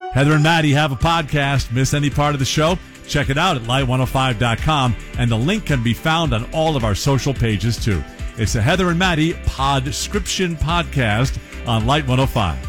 Heather and Maddie have a podcast. Miss any part of the show? Check it out at light105.com, and the link can be found on all of our social pages, too. It's the Heather and Maddie Podscription Podcast on Light 105.